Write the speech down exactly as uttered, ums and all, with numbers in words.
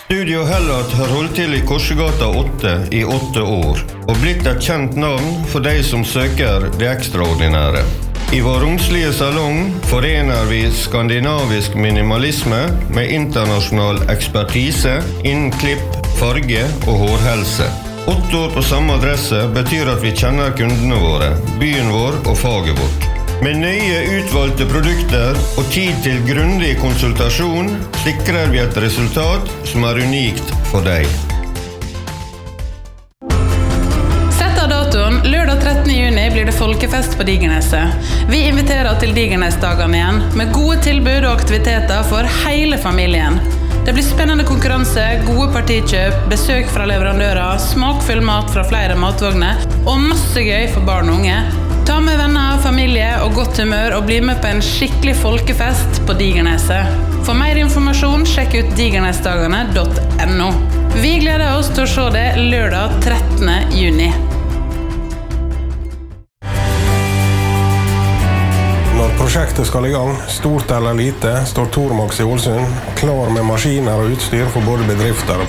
Studio Hellat har holdt til i Korsegata åtte i åtte år, og blitt et kjent navn for de som søker det ekstraordinære. I vår romslige salong forener vi skandinavisk minimalisme med internasjonal ekspertise innen klipp, farge og hårhelse. Åtte år på samme adresse betyr at vi kjenner kundene våre, byen vår og faget vårt. Med nøye utvalgte produkter og tid til grundig konsultasjon sikrer vi et resultat som er unikt for deg. Sett av datoen, lørdag trettende juni blir det folkefest på Digerneset. Vi inviterer til Digernesdagene igjen, med gode tilbud og aktiviteter for hele familien. Det blir spennende konkurranse, gode partikjøp, besøk fra leverandører, smakfull mat fra flere matvogner og masse gøy for barn og unge. Ta med venner, familie og godt humør og bli med på en skikkelig folkefest på Digerneset. For mer informasjon, sjekk ut digernesdagene punktum no. Vi gleder oss til å se det lørdag trettende juni. Når prosjektet skal i gang, stort eller lite, står Tormax i Ålesund, klar med maskiner og utstyr for både bedrifter og